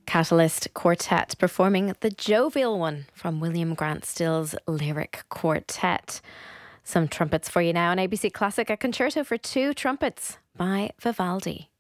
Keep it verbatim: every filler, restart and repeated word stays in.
Catalyst Quartet performing the jovial one from William Grant Still's Lyric Quartet. Some trumpets for you now on A B C Classic, a concerto for two trumpets by Vivaldi.